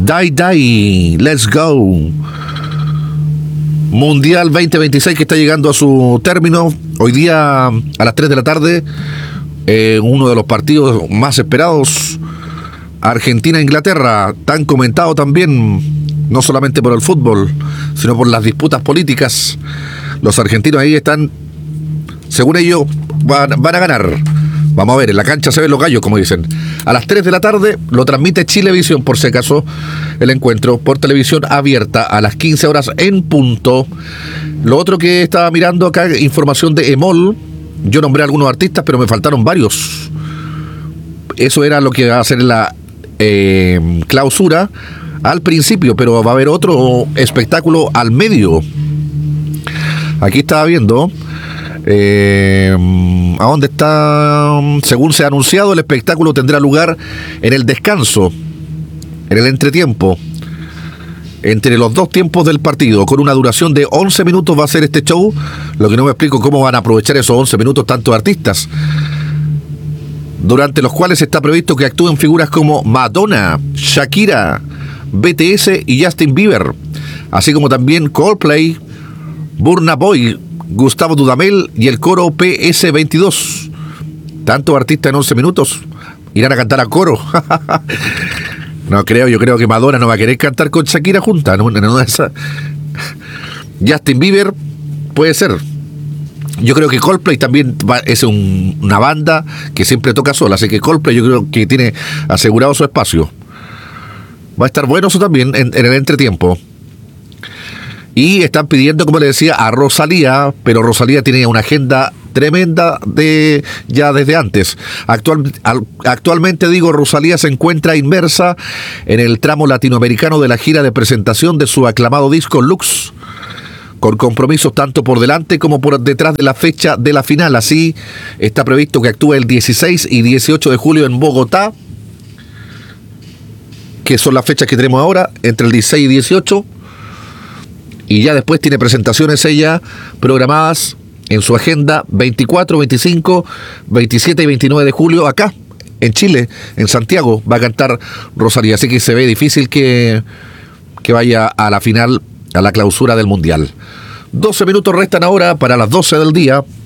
Die, let's go. Mundial 2026 que está llegando a su término. Hoy día a las 3 de la tarde, uno de los partidos más esperados, Argentina-Inglaterra, tan comentado también, no solamente por el fútbol, sino por las disputas políticas. Los argentinos ahí están, según ellos, van a ganar. Vamos a ver, en la cancha se ven los gallos, como dicen. A las 3 de la tarde lo transmite Chilevisión, por si acaso, el encuentro por televisión abierta a las 15 horas en punto. Lo otro que estaba mirando acá, información de EMOL. Yo nombré a algunos artistas, pero me faltaron varios. Eso era lo que va a ser la clausura al principio, pero va a haber otro espectáculo al medio. Aquí estaba viendo... ¿a dónde está? Según se ha anunciado, el espectáculo tendrá lugar en el descanso, en el entretiempo, entre los dos tiempos del partido, con una duración de 11 minutos va a ser este show. Lo que no me explico cómo van a aprovechar esos 11 minutos tantos artistas, durante los cuales está previsto que actúen figuras como Madonna, Shakira, BTS y Justin Bieber, así como también Coldplay, Burna Boy, Gustavo Dudamel y el coro PS22. Tantos artistas en 11 minutos irán a cantar a coro. No creo, yo creo que Madonna no va a querer cantar con Shakira junta, no esa. Justin Bieber puede ser. Yo creo que Coldplay también es una banda que siempre toca sola, así que Coldplay yo creo que tiene asegurado su espacio. Va a estar bueno eso también en el entretiempo. Y están pidiendo, como le decía, a Rosalía, pero Rosalía tiene una agenda tremenda ya desde antes. Actualmente, Rosalía se encuentra inmersa en el tramo latinoamericano de la gira de presentación de su aclamado disco Lux, con compromisos tanto por delante como por detrás de la fecha de la final. Así está previsto que actúe el 16 y 18 de julio en Bogotá, que son las fechas que tenemos ahora, entre el 16 y 18. Y ya después tiene presentaciones ella programadas en su agenda 24, 25, 27 y 29 de julio acá, en Chile, en Santiago, va a cantar Rosalía. Así que se ve difícil que vaya a la final, a la clausura del Mundial. 12 minutos restan ahora para las 12 del día.